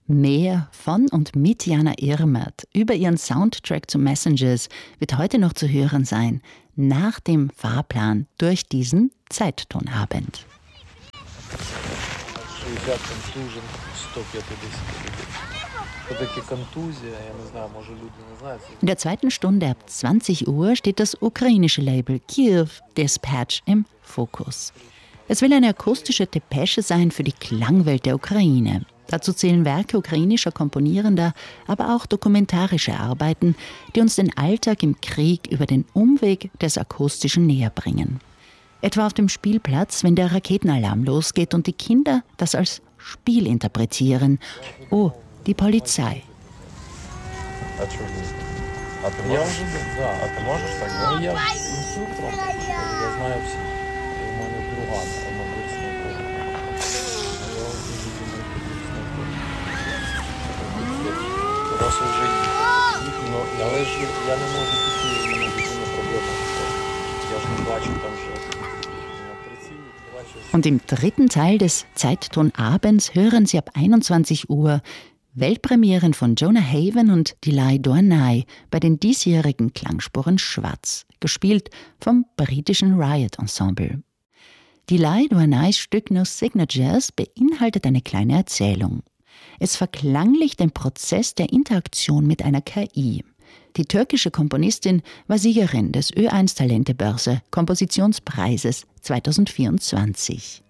Mehr von und mit Jana Irmert über ihren Soundtrack zu Messengers wird heute noch zu hören sein, nach dem Fahrplan durch diesen Zeittonabend. In der zweiten Stunde ab 20 Uhr steht das ukrainische Label Kyiv Dispatch im Fokus. Es will eine akustische Depesche sein für die Klangwelt der Ukraine. Dazu zählen Werke ukrainischer Komponierender, aber auch dokumentarische Arbeiten, die uns den Alltag im Krieg über den Umweg des Akustischen näher bringen. Etwa auf dem Spielplatz, wenn der Raketenalarm losgeht und die Kinder das als Spiel interpretieren. Oh, die Polizei. Und im dritten Teil des Zeittonabends hören Sie ab 21 Uhr Weltpremieren von Jonah Haven und Delay Doanay bei den diesjährigen Klangspuren Schwarz, gespielt vom britischen Riot Ensemble. Delay Doanays Stück No Signatures beinhaltet eine kleine Erzählung. Es verklanglicht den Prozess der Interaktion mit einer KI. Die türkische Komponistin war Siegerin des Ö1 Talentebörse Kompositionspreises 2024.